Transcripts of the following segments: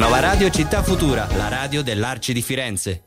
Nova Radio Città Futura, la radio dell'Arci di Firenze.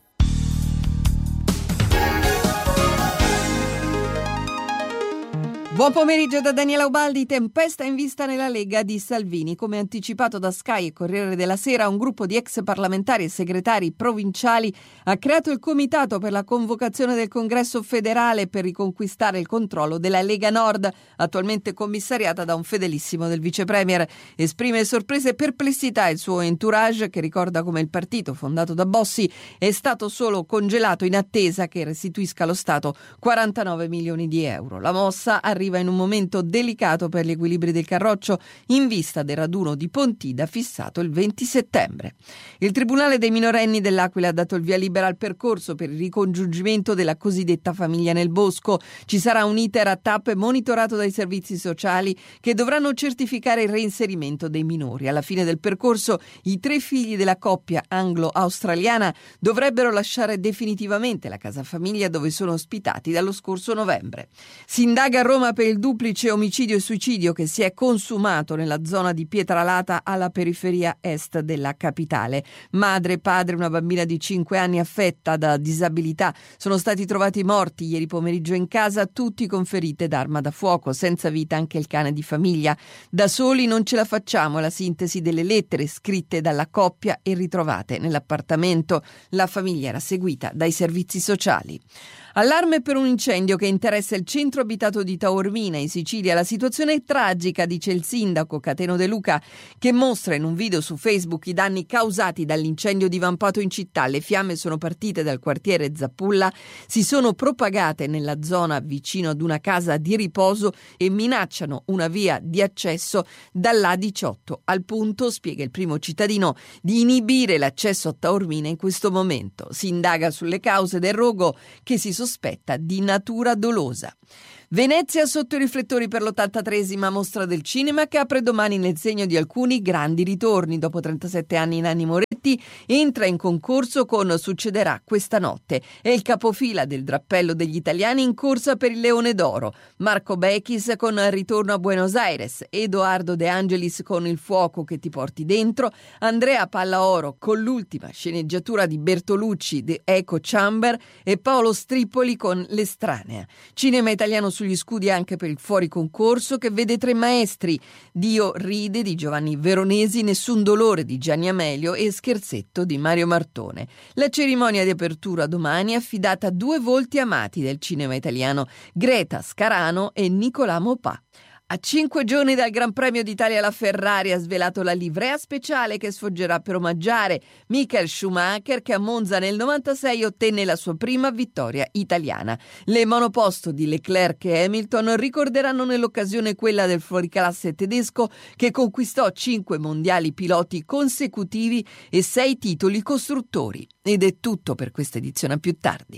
Buon pomeriggio da Daniela Ubaldi. Tempesta in vista nella Lega di Salvini. Come anticipato da Sky e Corriere della Sera, un gruppo di ex parlamentari e segretari provinciali ha creato il comitato per la convocazione del Congresso federale per riconquistare il controllo della Lega Nord, attualmente commissariata da un fedelissimo del vice premier. Esprime sorprese e perplessità il suo entourage, che ricorda come il partito fondato da Bossi è stato solo congelato in attesa che restituisca allo Stato 49 milioni di euro. La mossa arriva in un momento delicato per gli equilibri del Carroccio, in vista del raduno di Pontida fissato il 20 settembre. Il Tribunale dei minorenni dell'Aquila ha dato il via libera al percorso per il ricongiungimento della cosiddetta famiglia nel bosco. Ci sarà un iter a tappe monitorato dai servizi sociali che dovranno certificare il reinserimento dei minori. Alla fine del percorso i 3 figli della coppia anglo-australiana dovrebbero lasciare definitivamente la casa famiglia dove sono ospitati dallo scorso novembre. Si indaga a Roma per il duplice omicidio e suicidio che si è consumato nella zona di Pietralata alla periferia est della capitale. Madre e padre e una bambina di 5 anni affetta da disabilità sono stati trovati morti ieri pomeriggio in casa, tutti con ferite d'arma da fuoco, senza vita anche il cane di famiglia. Da soli non ce la facciamo, è la sintesi delle lettere scritte dalla coppia e ritrovate nell'appartamento. La famiglia era seguita dai servizi sociali. Allarme per un incendio che interessa il centro abitato di Taormina in Sicilia. La situazione è tragica, dice il sindaco Cateno De Luca, che mostra in un video su Facebook i danni causati dall'incendio divampato in città. Le fiamme sono partite dal quartiere Zappulla, si sono propagate nella zona vicino ad una casa di riposo e minacciano una via di accesso dall'A18. Al punto, spiega il primo cittadino, di inibire l'accesso a Taormina in questo momento. Si indaga sulle cause del rogo che si sospetta di natura dolosa. Venezia sotto i riflettori per l'83esima mostra del cinema che apre domani nel segno di alcuni grandi ritorni. Dopo 37 anni Nanni Moretti entra in concorso con Succederà questa notte. È il capofila del drappello degli italiani in corsa per il Leone d'Oro. Marco Bechis con Ritorno a Buenos Aires, Edoardo De Angelis con Il fuoco che ti porti dentro, Andrea Pallaoro con l'ultima sceneggiatura di Bertolucci, The Echo Chamber, e Paolo Stripoli con L'estranea. Cinema italiano sugli scudi anche per il fuori concorso che vede 3 maestri: Dio ride di Giovanni Veronesi, Nessun dolore di Gianni Amelio e Scherzetto di Mario Martone. La cerimonia di apertura domani è affidata a 2 volti amati del cinema italiano, Greta Scarano e Nicolà Mopà. A 5 giorni dal Gran Premio d'Italia la Ferrari ha svelato la livrea speciale che sfoggerà per omaggiare Michael Schumacher, che a Monza nel 96 ottenne la sua prima vittoria italiana. Le monoposto di Leclerc e Hamilton ricorderanno nell'occasione quella del fuoriclasse tedesco che conquistò 5 mondiali piloti consecutivi e 6 titoli costruttori. Ed è tutto per questa edizione, a più tardi.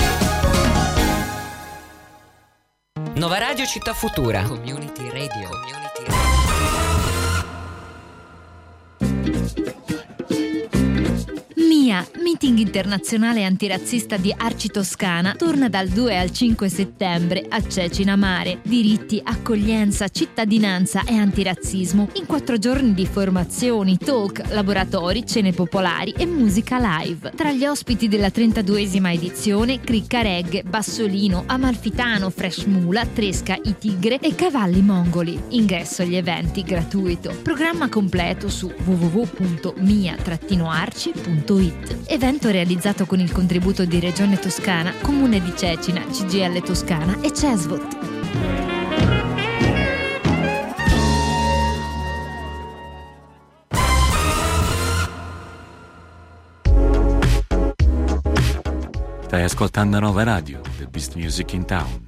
Nova Radio Città Futura. Community Radio. MIA, Meeting internazionale antirazzista di Arci Toscana, torna dal 2 al 5 settembre a Cecina Mare. Diritti, accoglienza, cittadinanza e antirazzismo in 4 giorni di formazioni, talk, laboratori, cene popolari e musica live. Tra gli ospiti della 32esima edizione, Cricca Reggae, Bassolino, Amalfitano, Fresh Mula, Tresca, I Tigre e Cavalli Mongoli. Ingresso agli eventi gratuito. Programma completo su www.mia-arci.it. Evento realizzato con il contributo di Regione Toscana, Comune di Cecina, CGIL Toscana e CESVOT. Stai ascoltando Nova Radio, the best music in town.